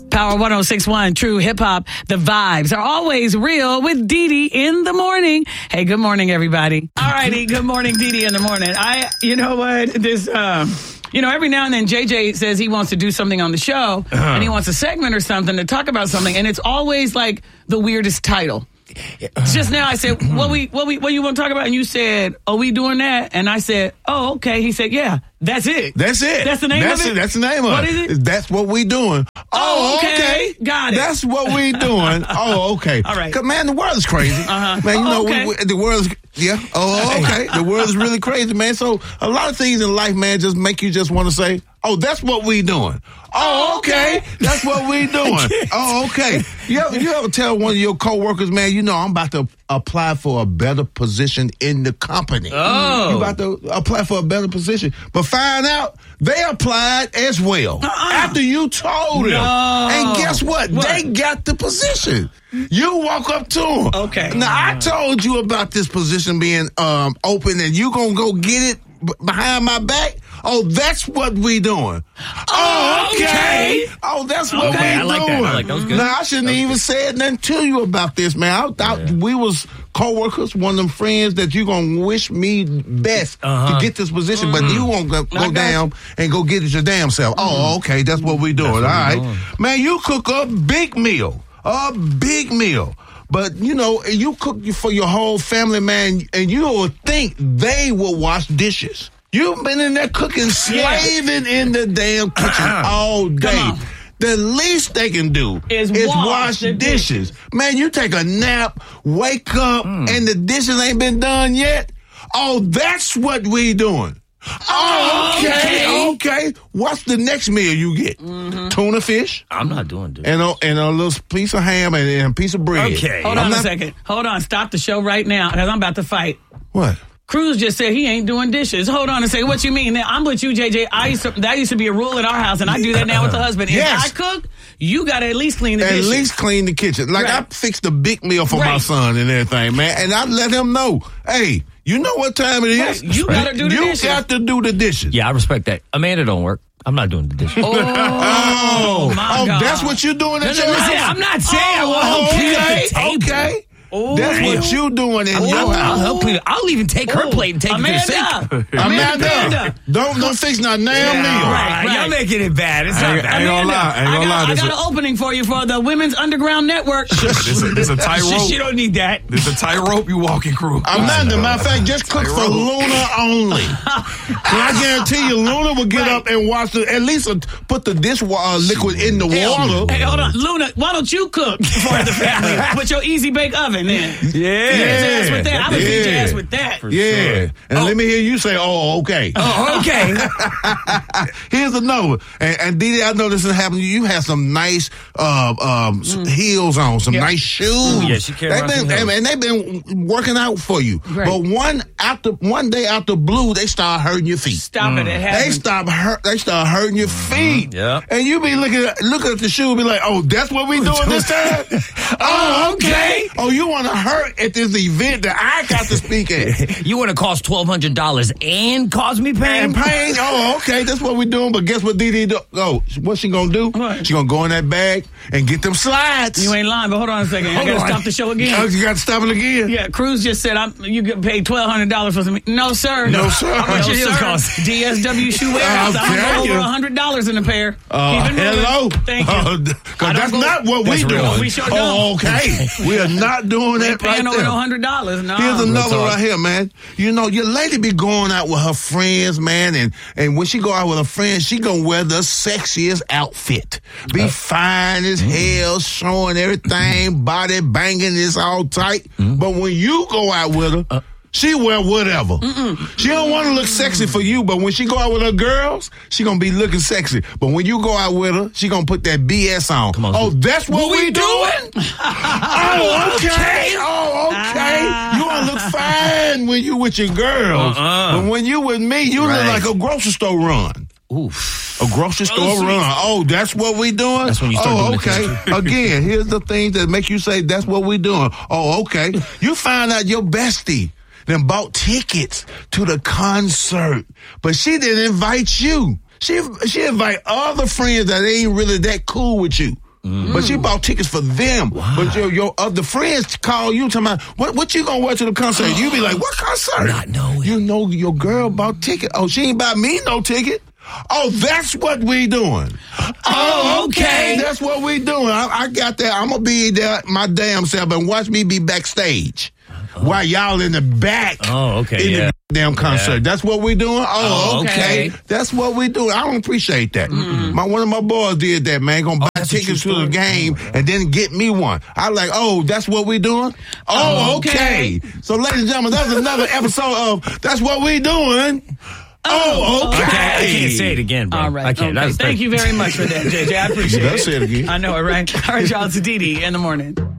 Power 106.1, True Hip Hop. The vibes are always real with Dee Dee in the morning. Hey, good morning, everybody. All righty, good morning, Dee Dee in the morning. You know what? This, every now and then JJ says he wants to do something on the show, and he wants a segment or something to talk about something, and it's always like the weirdest title. Just now I said, what you want to talk about? And you said, are we doing that? And I said, oh, okay. He said, yeah, that's it. That's it. That's the name of it? That's the name of it. What is it? That's what we doing. Oh, okay. Got it. That's what we doing. Oh, okay. All right. 'Cause, man, the world is crazy. Man, the world is, the world is really crazy, man. So a lot of things in life, man, just make you just want to say, oh, that's what we doing. Oh, okay. That's what we doing. Oh, okay. You ever tell one of your coworkers, man, I'm about to apply for a better position in the company. Oh. You about to apply for a better position. But find out they applied as well after you told them. No. And guess what? They got the position. You walk up to them. Okay. Now, I told you about this position being open and you going to go get it behind my back. Oh, that's what we doing. Oh, okay. Oh, that's what we doing. I like that. That was good. Now, I shouldn't even said nothing to you about this, man. I thought we was co-workers, one of them friends that you going to wish me best to get this position, but you won't go down and go get it your damn self. Oh, okay. That's what we doing. All right. Man, you cook a big meal. A big meal. But, you cook for your whole family, man, and you will think they will wash dishes. You've been in there cooking, slaving in the damn kitchen all day. The least they can do is wash the dishes. Man, you take a nap, wake up, and the dishes ain't been done yet. Oh, that's what we doing. Oh, okay. What's the next meal you get? Tuna fish. I'm not doing this. And a little piece of ham and a piece of bread. Okay. Hold on a second. Hold on. Stop the show right now because I'm about to fight. What? Cruz just said he ain't doing dishes. Hold on and say, what you mean? Now, I'm with you, JJ. That used to be a rule in our house, and I do that now with the husband. Yes. If I cook, you got to at least clean the dishes. At least clean the kitchen. Like, I fixed a big meal for my son and everything, man. And I let him know, hey, you know what time it is? You got to do the dishes. You got to do the dishes. Yeah, I respect that. Amanda don't work. I'm not doing the dishes. Oh, my God. That's what you're doing at your house? I'm not saying I want to help clean up the table. Okay. That's what you doing in your house. I'll even take her plate and take it to the sink. Amanda, don't fix no damn meal. Right. Y'all making it bad. It's not bad. I got an opening for you for the Women's Underground Network. There's a tightrope. She don't need that. There's a tightrope you walking through. Amanda, matter of fact, just cook for Luna only. And I guarantee you, Luna will get up and wash at least put the dish liquid in the water. Hey, hold on. Luna, why don't you cook for the family with your Easy Bake Oven then? I would feed your ass with that. And let me hear you say, oh, okay. Oh, okay. Here's another. And Dee, I know this is happening. You have some nice heels on, some nice shoes. Yeah, she carries and they've been working out for you. Right. But one day out the blue, they start hurting your feet. Stop it. It happens. They start hurting your feet. Yeah. And you be looking at the shoe and be like, oh, that's what we doing this time? Oh, okay. Oh, you want to hurt at this event that I got to speak at. You want to cost $1,200 and cause me pain? And pain? Oh, okay. That's what we're doing. But guess what Dee Dee do? Oh, what's she going to do? What? She going to go in that bag and get them slides. You ain't lying, but hold on a second. I got to stop the show again. Oh, you got to stop it again? Yeah, Cruz just said you get paid $1,200 for something. No, sir. No, sir. How much your heels cost? DSW Shoe Warehouse. I'm over $100 in a pair. Hello? Thank you. Because that's not what we doing. We sure don't. Oh, okay. We are not doing that right over there. $100. No. Here's another right here, man. Your lady be going out with her friends, man, and when she go out with her friends, she gonna wear the sexiest outfit. Be fine as hell, showing everything, body banging, it's all tight. But when you go out with her, she wear whatever. She don't want to look sexy for you, but when she go out with her girls, she gonna be looking sexy. But when you go out with her, she gonna put that BS on. Come on, oh, that's what we doing? Oh, okay. Oh, okay. You want to look fine when you with your girls. But when you with me, you look like a grocery store run. Oof. A grocery store run. Oh, that's what we doing? That's when you start doing okay. Again, here's the things that make you say that's what we doing. Oh, okay. You find out your bestie then bought tickets to the concert, but she didn't invite you. She invite other friends that ain't really that cool with you. But she bought tickets for them. Wow. But your other friends call you talking about, what you gonna wear to the concert? You be like, what concert? Not knowing. You know your girl bought ticket. Oh, she ain't buy me no ticket. Oh, that's what we doing. Oh, okay. That's what we doing. I got that. I'm going to be there my damn self and watch me be backstage while y'all in the back. Oh, okay, in yeah. the damn concert. Yeah. That's what we doing? Oh, okay. okay. That's what we doing. I don't appreciate that. One of my boys did that, man. Gonna buy that's a tickets true to the story. game and then get me one. I like, oh, that's what we doing? Oh, okay. So, ladies and gentlemen, that was another episode of That's What We Doing. Oh, okay. I can't say it again, bro. All right. I can't. Okay. That's Thank you very much for that, JJ. I appreciate You it. better say it again. I know it, right? All right, y'all. It's Didi in the morning.